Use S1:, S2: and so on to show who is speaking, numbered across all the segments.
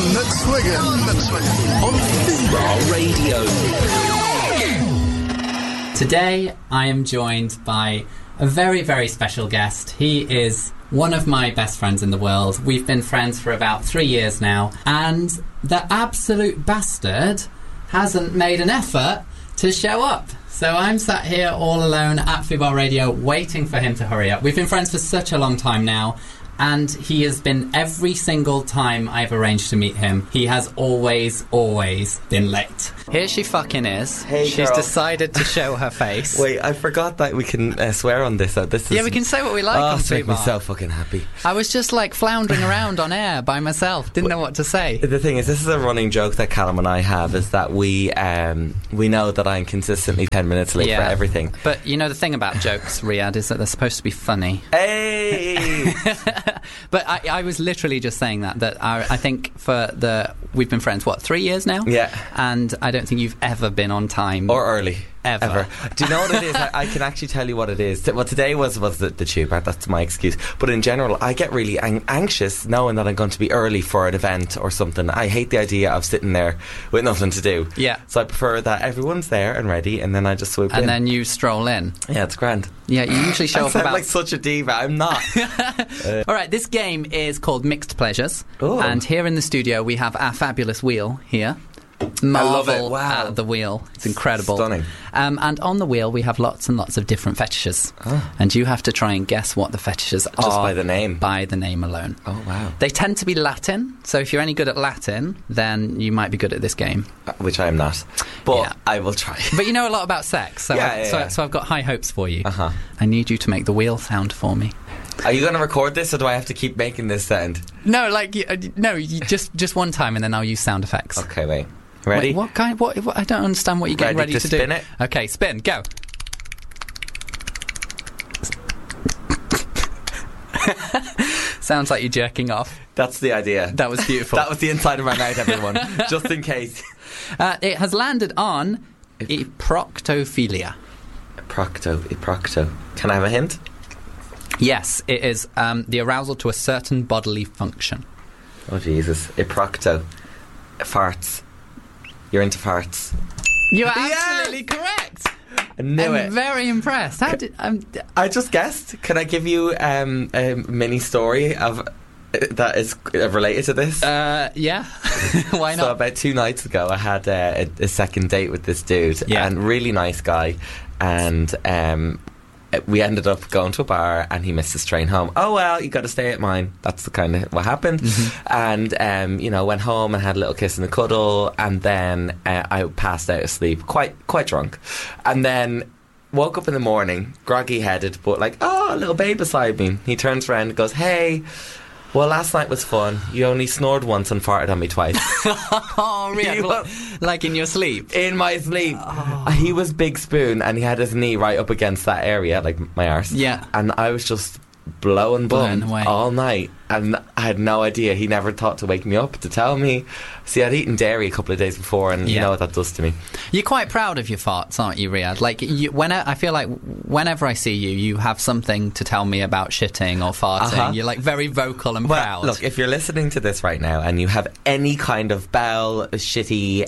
S1: McSwiggan on Fubar Radio.
S2: Today I am joined by a very, very special guest. He is one of my best friends in the world. We've been friends for about 3 years now, and the absolute bastard hasn't made an effort to show up. So I'm sat here all alone at Fubar Radio waiting for him to hurry up. We've been friends for such a long time now, and he has been, every single time I've arranged to meet him, he has always been late. Here she fucking is.
S3: Hey,
S2: she's
S3: girl.
S2: decided to show her face.
S3: Wait, I forgot that we can swear on this.
S2: Yeah, we can say what we like on
S3: It's making me
S2: Fubar.
S3: so fucking happy.
S2: I was just like floundering around on air by myself. Didn't know what to say.
S3: The thing is, this is a running joke that Callum and I have, is that we know that I'm consistently 10 minutes late for everything.
S2: But you know the thing about jokes, Riyadh, is that they're supposed to be funny.
S3: Hey!
S2: But I was literally just saying that I think we've been friends, 3 years now?
S3: Yeah.
S2: And I don't think you've ever been on time.
S3: Or early.
S2: Ever.
S3: Do you know what it is? I can actually tell you what it is. Well, today was the tube part. That's my excuse. But in general, I get really anxious knowing that I'm going to be early for an event or something. I hate the idea of sitting there with nothing to do.
S2: Yeah.
S3: So I prefer that everyone's there and ready, and then I just swoop in.
S2: And then you stroll in.
S3: Yeah, it's grand.
S2: Yeah, you usually show
S3: I
S2: up
S3: sound
S2: about...
S3: like such a diva. I'm not.
S2: All right, this game is called Mixed Pleasures.
S3: Ooh.
S2: And here in the studio, we have our fabulous wheel here.
S3: love it.
S2: Marvel
S3: Wow.
S2: at the wheel. It's incredible.
S3: Stunning.
S2: And on the wheel, we have lots and lots of different fetishes.
S3: Oh.
S2: And you have to try and guess what the fetishes are.
S3: Just by the name?
S2: By the name alone.
S3: Oh, wow.
S2: They tend to be Latin, so if you're any good at Latin, then you might be good at this game.
S3: Which I am not. But
S2: Yeah.
S3: I will try.
S2: But you know a lot about sex, so,
S3: Yeah.
S2: so I've got high hopes for you.
S3: Uh-huh.
S2: I need you to make the wheel sound for me.
S3: Are you going to record this, or do I have to keep making this sound?
S2: No, just one time, and then I'll use sound effects.
S3: Okay, wait. Ready?
S2: Wait, what kind? What? I don't understand what you're getting ready to do.
S3: Spin it?
S2: Okay, spin. Go. Sounds like you're jerking off.
S3: That's the idea.
S2: That was beautiful.
S3: That was the inside of my mouth, everyone. Just in case.
S2: It has landed on proctophilia.
S3: Procto. Can I have a hint?
S2: Yes, it is the arousal to a certain bodily function.
S3: Oh, Jesus. Procto. Farts. You're into farts.
S2: You are absolutely correct.
S3: I knew
S2: I'm
S3: it.
S2: very impressed. How did?
S3: I just guessed. Can I give you a mini story of that is related to this?
S2: Yeah. Why not?
S3: So about 2 nights ago, I had a second date with this dude, and really nice guy, and we ended up going to a bar, and he missed his train home. Oh well, you got to stay at mine. That's the kind of what happened. Mm-hmm. And went home and had a little kiss and a cuddle, and then I passed out asleep, quite drunk, and then woke up in the morning, groggy headed, but like, a little babe beside me. He turns around and goes, "Hey, well, last night was fun. You only snored once and farted on me twice."
S2: Oh, really? Like in your sleep?
S3: In my sleep. He was big spoon, and he had his knee right up against that area, like my arse.
S2: Yeah.
S3: And I was just blown
S2: away
S3: all night, and I had no idea. He never thought to wake me up to tell me. See, I'd eaten dairy a couple of days before, and you know what that does to me.
S2: You're quite proud of your farts, aren't you, Riyadh? Like, I feel like whenever I see you, you have something to tell me about shitting or farting. You're like very vocal and proud.
S3: Look, if you're listening to this right now and you have any kind of bowel shitty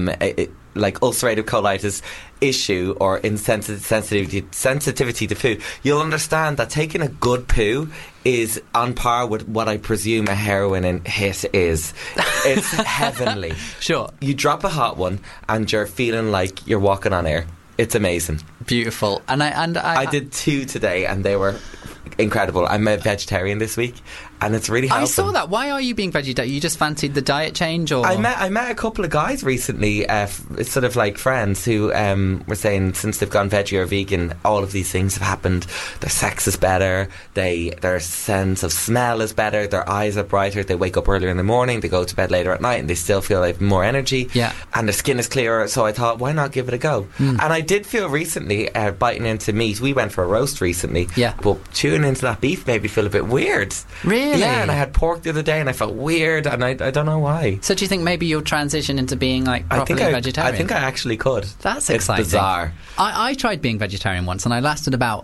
S3: like ulcerative colitis issue or sensitivity to poo, you'll understand that taking a good poo is on par with what I presume a heroin hit is. It's heavenly.
S2: Sure.
S3: You drop a hot one and you're feeling like you're walking on air. It's amazing.
S2: Beautiful. And I
S3: did 2 today, and they were incredible. I'm a vegetarian this week, and it's really helping.
S2: I saw that. Why are you being vegetarian? You just fancied the diet change, or
S3: I met a couple of guys recently, sort of like friends, who were saying since they've gone veggie or vegan, all of these things have happened. Their sex is better, their sense of smell is better, their eyes are brighter, they wake up earlier in the morning, they go to bed later at night, and they still feel like more energy.
S2: Yeah.
S3: And their skin is clearer. So I thought, why not give it a go? And I did feel recently biting into meat. We went for a roast recently.
S2: Yeah.
S3: But chewing into that beef made me feel a bit weird.
S2: Really?
S3: Yeah, and I had pork the other day and I felt weird, and I don't know why.
S2: So do you think maybe you'll transition into being like properly vegetarian?
S3: I think I actually could.
S2: That's
S3: It's
S2: exciting.
S3: bizarre.
S2: I tried being vegetarian once, and I lasted about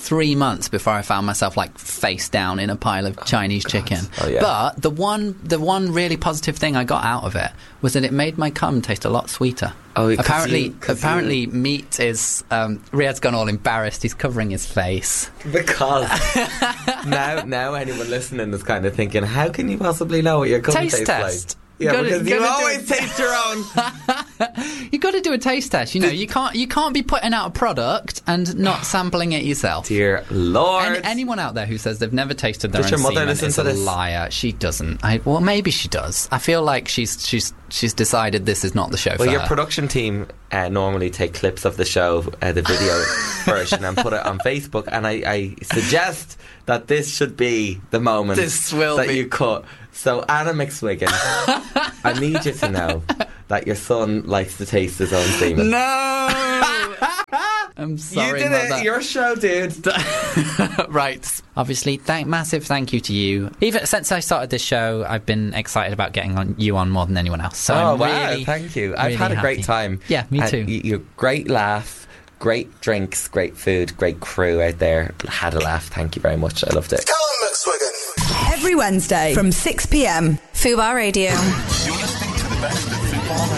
S2: 3 months before I found myself like face down in a pile of Chinese chicken.
S3: Oh, yeah.
S2: But the one really positive thing I got out of it was that it made my cum taste a lot sweeter.
S3: Oh,
S2: apparently meat is... Riyadh's gone all embarrassed. He's covering his face.
S3: Because now anyone listening is kind of thinking, how can you possibly know what your cum tastes
S2: test.
S3: like? Yeah, because you always
S2: do
S3: taste your own.
S2: You got to do a taste test. You know, you can't be putting out a product and not sampling it yourself.
S3: Dear Lord.
S2: And anyone out there who says they've never tasted their
S3: Does
S2: own
S3: your mother
S2: semen
S3: listen
S2: is
S3: to
S2: a
S3: this?
S2: liar. She doesn't. Well, maybe she does. I feel like she's decided this is not the show for
S3: Well, your
S2: her.
S3: production team normally take clips of the show, the video version, and put it on Facebook. And I suggest that this should be the moment you cut. So, Anna McSwiggan, I need you to know that your son likes to taste his own semen.
S2: No! I'm sorry,
S3: you did
S2: Mother.
S3: it. Your show, dude.
S2: Right. Obviously, massive thank you to you. Even since I started this show, I've been excited about getting you on more than anyone else. So I'm really,
S3: thank you.
S2: really
S3: I've had a great
S2: happy.
S3: time.
S2: Yeah, me too.
S3: You great laugh, great drinks, great food, great crew out there. Had a laugh. Thank you very much. I loved it.
S4: Callum McSwiggan.
S5: Every Wednesday from 6 p.m.
S6: Fubar Radio.
S4: You're listening to the best of Fubar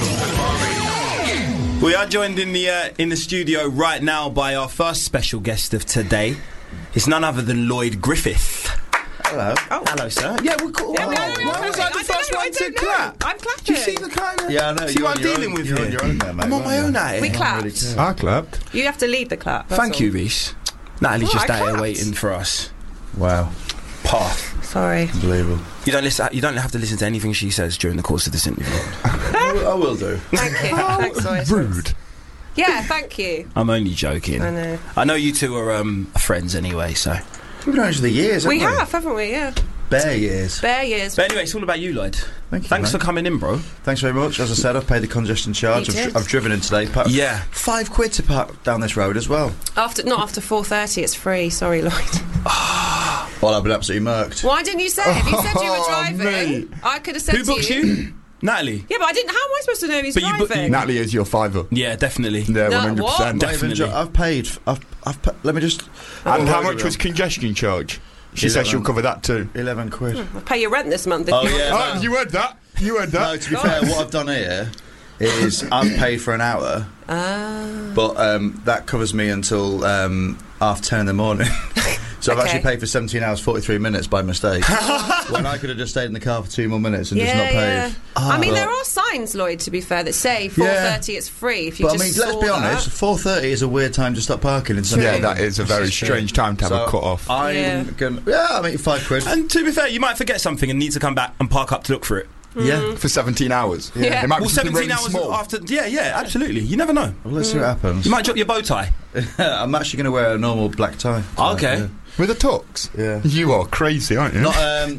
S4: Radio.
S7: We are joined in the studio right now by our first special guest of today. It's none other than Lloyd Griffith.
S8: Hello.
S7: Oh, hello, sir. Yeah, we're cool.
S8: Yeah,
S7: I was like the first one to clap.
S6: I'm clapping.
S7: Do you see the kind of...
S8: Yeah, I know.
S7: See what I'm dealing with
S8: you're
S7: here?
S8: on your own there, mate.
S7: I'm on my own at it.
S6: We clapped.
S8: I clapped.
S6: You have to lead the clap. that's
S7: Thank
S6: all.
S7: you, Reese. Natalie's just
S6: I
S7: out here
S6: clapped.
S7: waiting for us.
S8: Wow.
S7: Path.
S6: Sorry.
S8: Unbelievable.
S7: You don't have to listen to anything she says during the course of this interview.
S8: I will do.
S6: Thank you. Thanks, Lloyd.
S8: Rude.
S6: Yeah, thank you.
S7: I'm only joking.
S6: I know.
S7: I know you two are friends anyway, so...
S8: We've been on for the years,
S6: We
S8: haven't
S6: have, haven't we? Yeah.
S8: Bare years.
S6: Bare years.
S7: But anyway, it's all about you, Lloyd.
S8: Thank you,
S7: Thanks
S8: mate.
S7: for coming in, bro.
S8: Thanks very much. As I said, I've paid the congestion charge.
S6: You did.
S8: I've driven in today.
S7: Yeah.
S8: £5 to park down this road as well.
S6: Not after 4:30. It's free. Sorry, Lloyd.
S8: Well, I've been absolutely murked.
S6: Why didn't you say? If you said you were
S8: Oh,
S6: driving,
S8: mate.
S6: I could have said
S7: Who booked you? Natalie.
S6: Yeah, but I didn't. How am I supposed to know he's
S7: But you
S6: driving?
S8: Natalie is your fiver.
S7: Yeah, definitely.
S8: Yeah,
S6: No,
S8: 100%.
S6: what?
S8: Not even
S7: Definitely.
S8: I've paid. Let me just.
S9: And how much was congestion charge? She says she'll cover that too.
S8: £11.
S6: I'll pay your rent this month. If
S8: Oh,
S6: you
S8: yeah.
S6: want.
S9: Oh, you heard that? You heard
S8: No,
S9: that?
S8: to be fair, what I've done here is I've paid for an hour, but that covers me until 10:30 in the morning. So I've
S6: Okay.
S8: actually paid for 17 hours 43 minutes by mistake. When I could have just stayed in the car for 2 more minutes and just not paid.
S6: I mean,
S8: But-
S6: there are signs, Lloyd, to be fair, that say 4:30 it's free. If you
S8: But I
S6: just
S8: mean, let's
S6: saw
S8: be
S6: that.
S8: honest, 4:30 is a weird time to stop parking in central
S9: Yeah,
S8: London.
S9: that is a very strange time to have a cut off.
S8: I'm
S6: Yeah.
S8: going to... Yeah, I mean, £5.
S7: And to be fair, you might forget something and need to come back and park up to look for it.
S8: Yeah.
S9: For 17 hours.
S6: Yeah.
S9: It might be
S7: Well,
S9: something
S7: 17
S9: really
S7: hours
S9: small.
S7: after... Yeah, absolutely. You never know.
S8: Well, let's see what happens.
S7: You might drop your bow tie.
S8: I'm actually going to wear a normal black tie.
S7: Okay.
S8: Yeah.
S9: With a tux?
S8: Yeah.
S9: You are crazy, aren't you?
S8: Not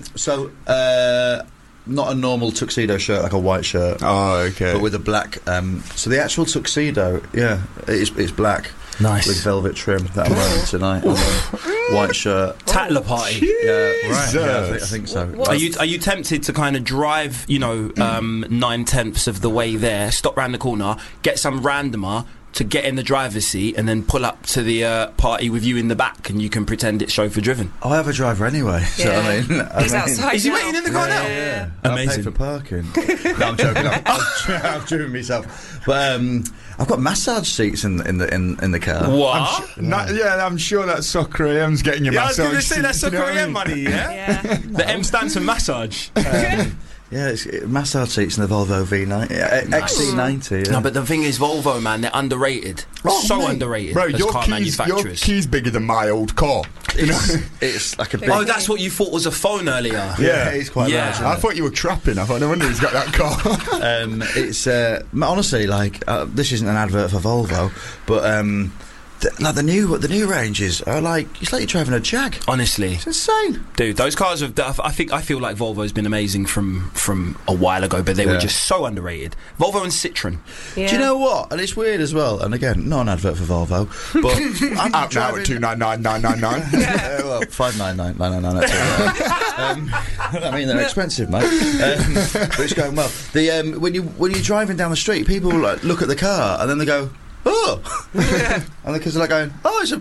S8: not a normal tuxedo shirt, like a white shirt,
S9: Oh, okay.
S8: but with a black. So the actual tuxedo, yeah, it's black.
S7: Nice.
S8: With velvet trim that I'm wearing tonight. on a white shirt.
S7: Tattler party.
S8: Yeah, right. Yeah, I
S9: Jesus.
S8: think so.
S7: Are you tempted to kind of drive, 9/10 of the way there, stop round the corner, get some randomer to get in the driver's seat, and then pull up to the party with you in the back, and you can pretend it's chauffeur driven?
S8: I have a driver anyway. So
S6: Yeah.
S8: I mean,
S6: He's outside.
S7: Is he
S6: now.
S7: waiting in the car now?
S8: Yeah.
S7: Amazing.
S8: I pay for parking. No, I'm joking. I've driven myself, but I've got massage seats in the car.
S7: What?
S9: I'm sure that Soccer AM's getting your
S7: Yeah, I was
S9: massage.
S7: going to say that's
S9: you know what I
S7: Soccer
S9: mean?
S7: money, yeah?
S6: Yeah.
S7: The M stands for massage.
S8: Yeah, it's massage seats in the Volvo V90, XC90. Yeah.
S7: No, but the thing is, Volvo, man, they're underrated. So
S9: mate.
S7: underrated
S9: Bro,
S7: as
S9: your
S7: car
S9: key's
S7: manufacturers.
S9: bigger than my old car. You know?
S8: It's like a big.
S7: Oh, that's what you thought was a phone earlier.
S8: yeah, it's quite
S7: Yeah.
S8: large.
S9: I thought you were trapping. I thought, no wonder he's got that car.
S8: It's honestly like this isn't an advert for Volvo, but the new ranges are like it's like you're driving a Jag.
S7: Honestly.
S8: It's insane.
S7: Dude, those cars have. I feel like Volvo's been amazing from a while ago, but they were
S8: Yeah.
S7: just so underrated. Volvo and Citroen.
S6: Yeah.
S8: Do you know what? And it's weird as well. And again, not an advert for Volvo, but I'm
S9: Out now at 299,999.
S8: well, 599,999. That's all right. I mean, they're expensive, mate. But it's going well. The when you're driving down the street, people like, look at the car and then they go, oh, and because they're like going, oh,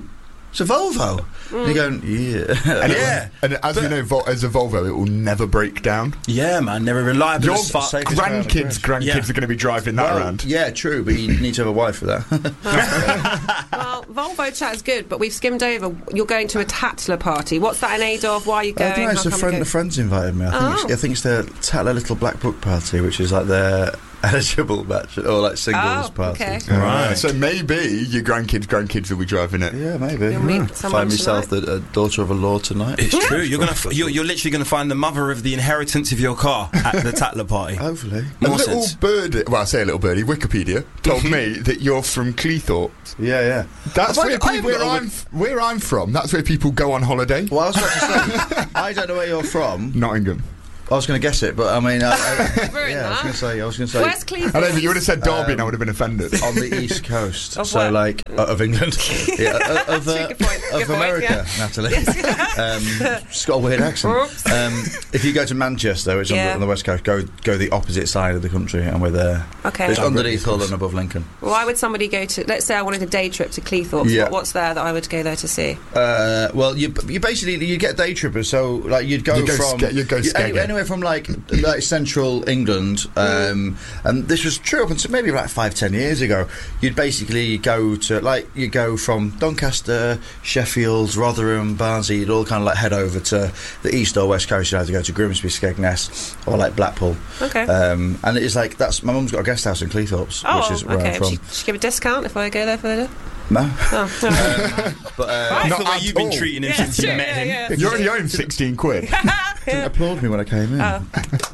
S8: It's a Volvo. And you're going, yeah.
S9: And as we know, as a Volvo, it will never break down.
S7: Yeah, man, they're reliable
S9: Your
S7: as fuck.
S9: grandkids are going to be driving that around.
S8: Yeah, true, but you need to have a wife for that.
S6: Well, Volvo chat is good, but we've skimmed over. You're going to a Tatler party. What's that in aid of? Why are you going?
S8: I don't know, it's a friend's invited me. I think it's the Tatler Little Black Book party, which is like their eligible batch, or like singles party.
S6: Okay.
S9: Right. So maybe your grandkids will be driving it.
S8: Yeah, maybe.
S6: You'll meet someone
S8: Find myself a daughter of a law tonight.
S7: It's true. You're literally going to find the mother of the inheritance of your car at the Tatler party.
S8: Hopefully.
S9: A little birdie, well, I say a little birdie, Wikipedia told me that you're from Cleethorpes.
S8: Yeah.
S9: That's where I'm from. That's where people go on holiday.
S8: Well, I was about to say, I don't know where you're from.
S9: Nottingham.
S8: I was going to guess it, but I mean,
S6: I
S8: was going to say.
S6: Where's Cleveland?
S9: I don't think you would have said Derby, and I would have been offended.
S8: On the east coast,
S6: Of
S8: so
S6: where?
S8: like of England, of
S6: Good point,
S8: America,
S6: yeah.
S8: Natalie. She's got a weird accent. If you go to Manchester, which is on the west coast, go the opposite side of the country, and we're there.
S6: Okay.
S8: It's underneath Hull and above Lincoln.
S6: Why would somebody go to? Let's say I wanted a day trip to Cleethorpes.
S8: Yeah.
S6: What's there that I would go there to see?
S8: Well, you basically you get day trippers, so like you'd go anywhere from like central England, and this was true up until maybe like 5-10 years ago. You'd basically go from Doncaster, Sheffield, Rotherham, Barnsley. You'd all kind of like head over to the east or west coast. You'd have to go to Grimsby, Skegness, or like Blackpool.
S6: Okay.
S8: And it's like my mum's got a guest house in Cleethorpes, which is where I'm from.
S6: She give a discount if I go there for the day?
S8: No.
S7: But that's the way you've been treating him since you met him.
S6: Yeah.
S9: You already owe him 16 quid.
S8: Didn't applaud me when I came in.
S6: Oh.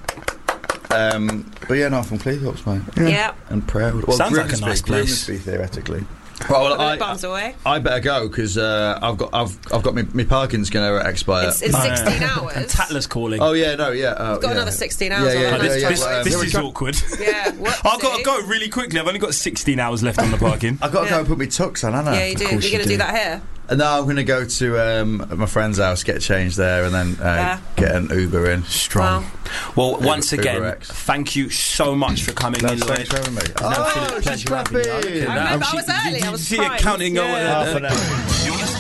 S8: But yeah, no, I'm from Cleethorpes, mate.
S6: Yeah.
S8: And proud. Well,
S7: Sounds like a nice place.
S8: Grimsby, theoretically.
S6: Well, bums away.
S8: I better go because I've got my parking's going to expire.
S6: It's 16 hours.
S7: And Tatler's calling.
S8: Oh yeah, no, yeah.
S6: You've got another 16 hours.
S7: This is awkward.
S6: Yeah.
S7: I've got to go really quickly. I've only got 16 hours left on the parking.
S8: I've got to go and put my tux on, haven't I?
S6: Yeah, you do. You're going to do that here?
S8: No, I'm going to go to my friend's house, get changed there, and then get an Uber in.
S7: Strong. Well, once
S8: Uber
S7: again,
S8: X.
S7: thank you so much for coming in, Lloyd.
S8: Thanks for having me.
S7: It's an absolute pleasure having you.
S6: I remember I was early. I was
S7: counting.
S6: Yeah.
S7: You're listening